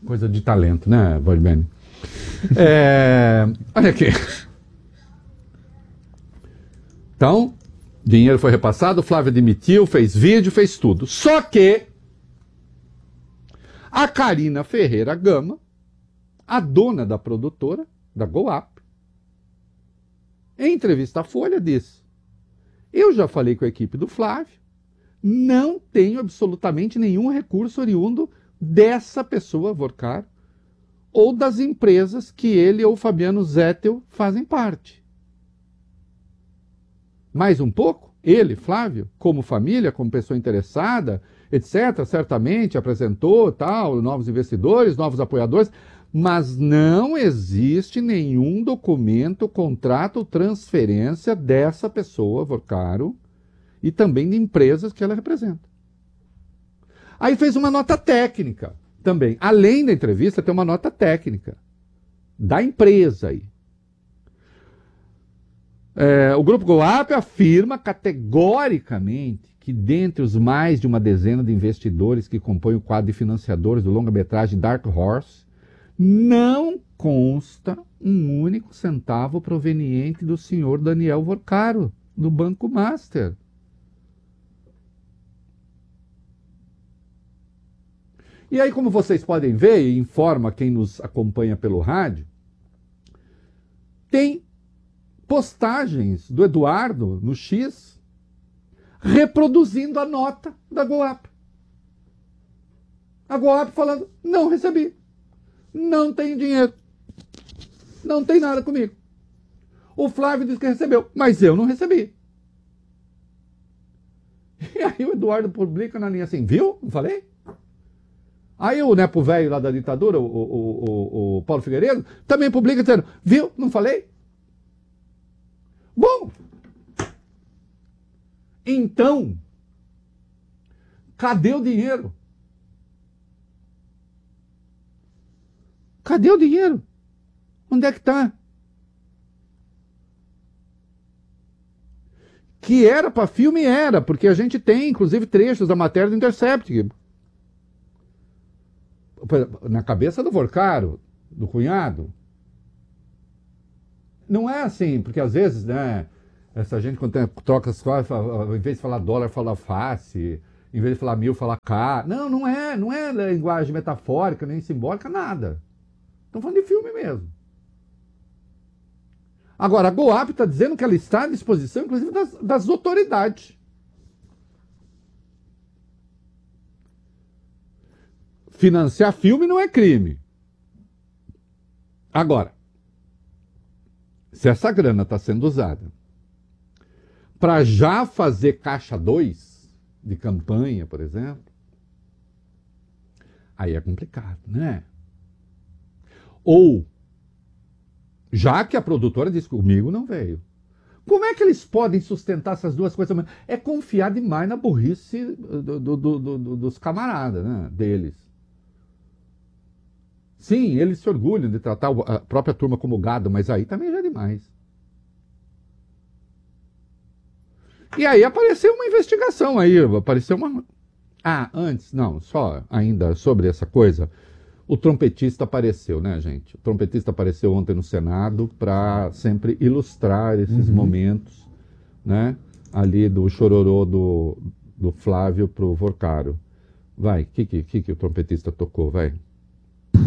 Coisa de talento, né, Borbeni? Olha aqui. Então, dinheiro foi repassado, o Flávio demitiu, fez vídeo, fez tudo. Só que a Karina Ferreira Gama, a dona da produtora, da GoUp, em entrevista à Folha, disse: eu já falei com a equipe do Flávio, não tenho absolutamente nenhum recurso oriundo dessa pessoa, Vorcaro, ou das empresas que ele ou o Fabiano Zettel fazem parte. Mais um pouco, ele, Flávio, como família, como pessoa interessada, etc., certamente apresentou tal, novos investidores, novos apoiadores, mas não existe nenhum documento, contrato ou transferência dessa pessoa, Vorcaro, e também de empresas que ela representa. Aí fez uma nota técnica também. Além da entrevista, tem uma nota técnica da empresa aí. O Grupo GoUp afirma categoricamente que dentre os mais de uma dezena de investidores que compõem o quadro de financiadores do longa-metragem Dark Horse, não consta um único centavo proveniente do senhor Daniel Vorcaro, do Banco Master. E aí, como vocês podem ver, e informa quem nos acompanha pelo rádio, tem postagens do Eduardo no X reproduzindo a nota da GoUp. A GoUp falando: não recebi, não tenho dinheiro, não tem nada comigo. O Flávio disse que recebeu, mas eu não recebi. E aí o Eduardo publica na linha assim: viu? Não falei? Aí o nepo velho lá da ditadura, o Paulo Figueiredo, também publica dizendo: viu? Não falei? Bom, então, cadê o dinheiro? Cadê o dinheiro? Onde é que está? Que era para filme, era, porque a gente tem, inclusive, trechos da matéria do Intercept. Na cabeça do Vorcaro, do cunhado, não é assim, porque às vezes, né, essa gente quando troca as coisas, em vez de falar dólar, fala face, em vez de falar mil, fala K. Não é linguagem metafórica, nem simbólica, nada. Estão falando de filme mesmo. Agora, a GoUp está dizendo que ela está à disposição, inclusive, das autoridades. Financiar filme não é crime. Agora, se essa grana está sendo usada para já fazer caixa 2 de campanha, por exemplo, aí é complicado, né? Ou, já que a produtora disse que comigo não veio, como é que eles podem sustentar essas duas coisas? É confiar demais na burrice dos camaradas, né, deles. Sim, eles se orgulham de tratar a própria turma como gado, mas aí também já é demais. E aí apareceu uma investigação aí, apareceu uma... antes, não, só ainda sobre essa coisa, o trompetista apareceu, né, gente? O trompetista apareceu ontem no Senado para sempre ilustrar esses momentos, né, ali do chororô do Flávio pro Vorcaro. Vai, o que o trompetista tocou, vai?